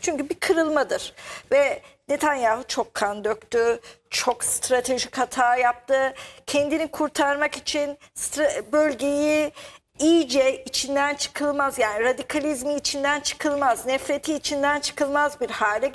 Çünkü bir kırılmadır ve Netanyahu çok kan döktü, çok stratejik hata yaptı. Kendini kurtarmak için bölgeyi iyice içinden çıkılmaz, yani radikalizmi içinden çıkılmaz, nefreti içinden çıkılmaz bir hale